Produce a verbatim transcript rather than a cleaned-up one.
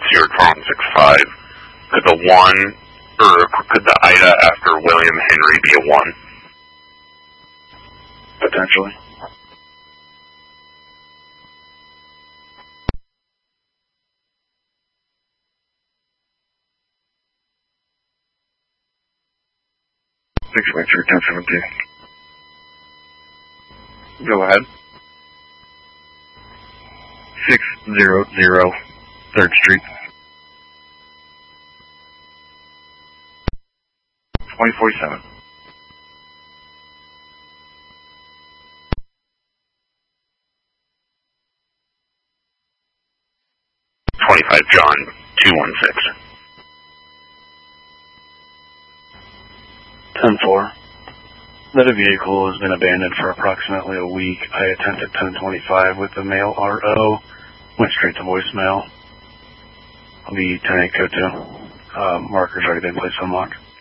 Stuart Farm six five. Could the one, or could the Ida after William Henry be a one? Potentially. six one three, ten seventeen. Go ahead. six zero zero, third Street. twenty forty-seven. twenty-five John, two one six. ten four. That a vehicle has been abandoned for approximately a week. I attempted ten twenty-five with the male R O. Went straight to voicemail. I'll be ten eight code two. Uh, marker's already been placed on lock.